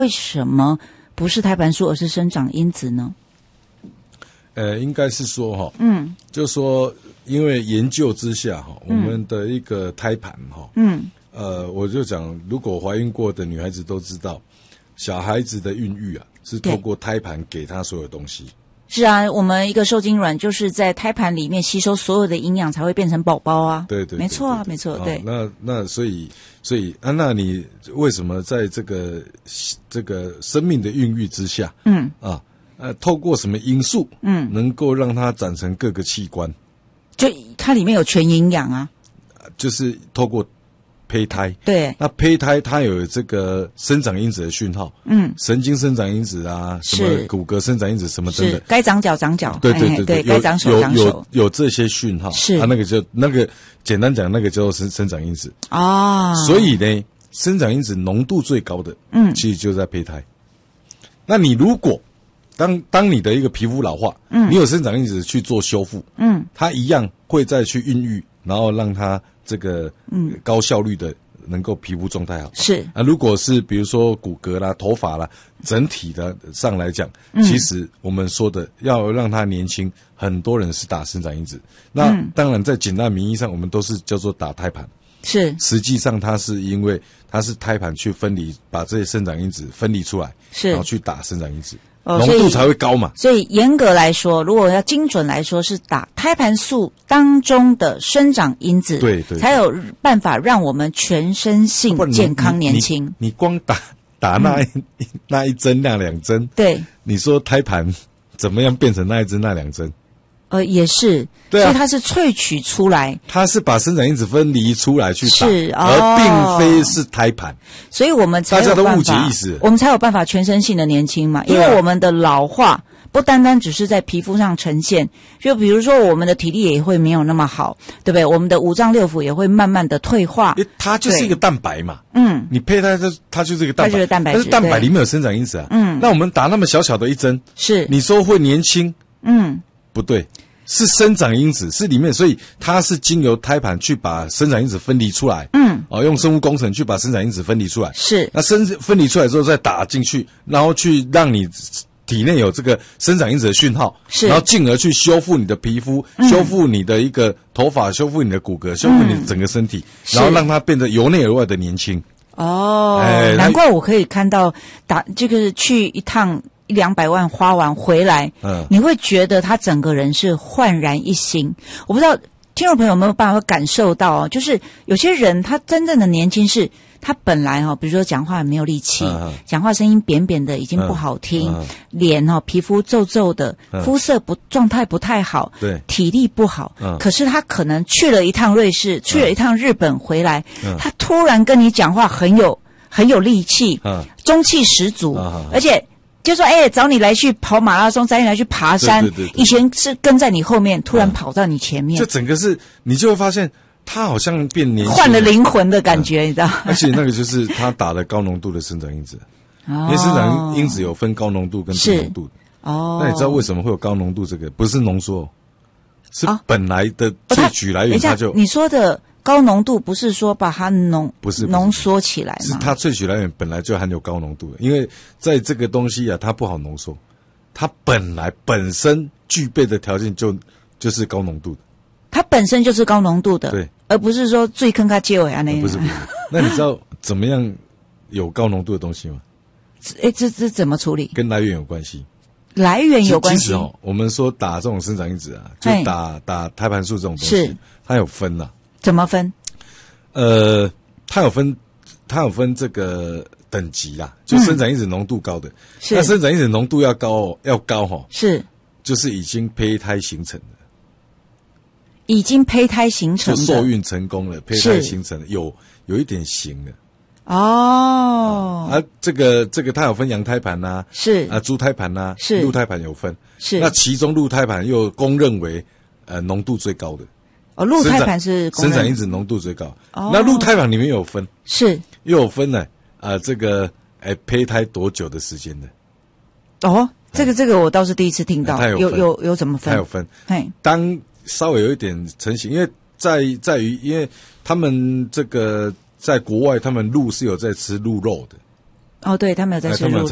为什么不是胎盘素而是生长因子呢？ 应该是说就是说因为研究之下我们的一个胎盘我就讲，如果怀孕过的女孩子都知道，小孩子的孕育是透过胎盘给她所有东西。 是啊，我们一个受精卵就是在胎盘里面吸收所有的营养，才会变成宝宝啊。 对，没错啊，没错，对。 那所以那你为什么在这个生命的孕育之下，透过什么因素，能够让它长成各个器官？ 就它里面有全营养啊， 就是透过胚胎。 对， 那胚胎它有这个生长因子的讯号，神经生长因子啊，什么骨骼生长因子什么等等， 该长脚长脚， 对， 该长手长手， 有这些讯号， 是那个简单讲，那个叫做生长因子啊。 所以呢，生长因子浓度最高的，其实就在胚胎。那你如果当你的一个皮肤老化，你有生长因子去做修复，它一样会再去孕育，然后让它这个高效率的能够皮肤状态好。 是如果是比如说骨骼啦、头发啦，整体的上来讲，其实我们说的要让它年轻，很多人是打生长因子。那当然在简单名义上，我们都是叫做打胎盘。 是， 实际上它是因为它是胎盘去分离，把这些生长因子分离出来，然后去打生长因子。浓度才会高嘛。 所以严格来说，如果要精准来说，是打胎盘素当中的生长因子， 对， 才有办法让我们全身性健康年轻。 你光打那一针那两针， 对， 你说胎盘怎么样变成那一针那两针？ 也是， 对啊， 所以它是萃取出来， 它是把生长因子分离出来去打， 是， 而并非是胎盘， 所以我们才有办法， 大家都误解意思， 我们才有办法全身性的年轻嘛，因为我们的老化不单单只是在皮肤上呈现，就比如说我们的体力也会没有那么好，对不对？我们的五脏六腑也会慢慢的退化， 它就是一个蛋白嘛，你胚胎它就是一个蛋白， 它就是蛋白质， 但是蛋白里面有生长因子啊，那我们打那么小小的一针， 是你说会年轻，不对。是生长因子，是里面，所以它是经由胎盘去把生长因子分离出来，用生物工程去把生长因子分离出来， 是， 那分离出来之后再打进去，然后去让你体内有这个生长因子的讯号， 是， 然后进而去修复你的皮肤，修复你的一个头发，修复你的骨骼，修复你的整个身体，然后让它变得由内而外的年轻。 难怪我可以看到这个去一趟100-200万花完回来，你会觉得他整个人是焕然一新。我不知道听众朋友有没有办法感受到就是有些人他真正的年轻是他本来比如说讲话没有力气，讲话声音扁扁的，已经不好听，脸皮肤皱皱的，肤色状态不太好， 对， 体力不好，可是他可能去了一趟瑞士，去了一趟日本回来，他突然跟你讲话很有力气，中气十足，而且就说找你来去跑马拉松，找你来去爬山，对，以前是跟在你后面，突然跑到你前面， 就整个是你就会发现他好像变年轻， 换了灵魂的感觉，你知道？ 而且那个就是他打了高浓度的生长因子，因为生长因子有分高浓度跟低浓度的。那你知道为什么会有高浓度？这个不是浓缩，是本来的萃取来源，它就你说的高浓度不是说把它浓缩起来吗？ 是它萃取来源本来就含有高浓度的，因为在这个东西它不好浓缩，它本身具备的条件就是高浓度的。 它本身就是高浓度的， 对， 而不是说最坑它结尾啊那样。 不是。那你知道怎么样有高浓度的东西吗？ 这怎么处理？ 跟来源有关系。 来源有关系。 其实我们说打这种生长因子就打胎盘素这种东西，它有分呐。 怎么分？ 它有分这个等级啦，就生长因子浓度高的，那生长因子浓度要高是， 就是已经胚胎形成的。 已经胚胎形成的， 就受孕成功了，胚胎形成了，有一点形了。这个它有分羊胎盘呐， 是猪胎盘呐， 是鹿胎盘有分， 是。 那其中鹿胎盘又公认为浓度最高的。 鹿胎盘是生长因子浓度最高。那鹿胎盘里面有分， 是又有分呢这个胚胎多久的时间的。 这个我倒是第一次听到，有怎么分？ 它有分。当稍微有一点成型，因为在于，因为他们这个在国外，他们鹿是有在吃鹿肉的， 哦，对，他没有在吃鹿